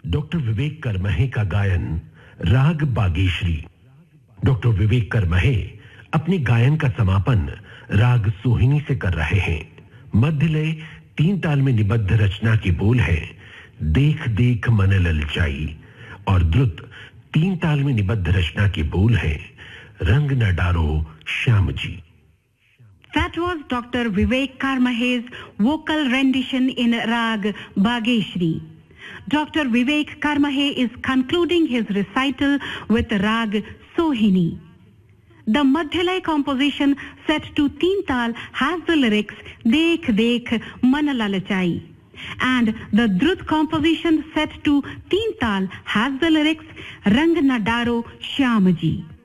Doctor विवेक करमहे का गायन राग बागेश्री। डॉक्टर विवेक करमहे अपने गायन का समापन राग सोहिनी से कर रहे हैं। मध्य लय 3 ताल में निबद्ध रचना की बोल है देख देख मन ललचाई और द्रुत 3 ताल में निबद्ध रचना की बोल है रंग न डारो Shyam ji. That was Dr. Vivek Karmahe's vocal rendition in Rag Bageshri. Dr. Vivek Karmahe is concluding his recital with Rag Sohini. The Madhyalay composition set to Teen Tal has the lyrics Dekh Dekh Man Lalachai, and the Drut composition set to Teen Tal has the lyrics Rang Na Daro Shyam Ji.